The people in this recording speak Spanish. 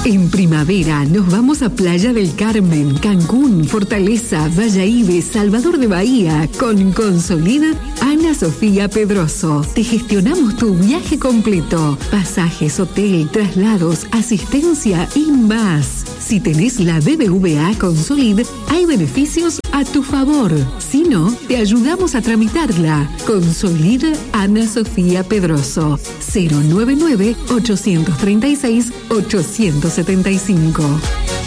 En primavera nos vamos a Playa del Carmen, Cancún, Fortaleza, Valladolid, Salvador de Bahía. Con Consolid, Ana Sofía Pedroso. Te gestionamos tu viaje completo. Pasajes, hotel, traslados, asistencia y más. Si tenés la BBVA Consolid, hay beneficios a tu favor. Si no, te ayudamos a tramitarla. Consolid, Ana Sofía Pedroso. 099-836-875.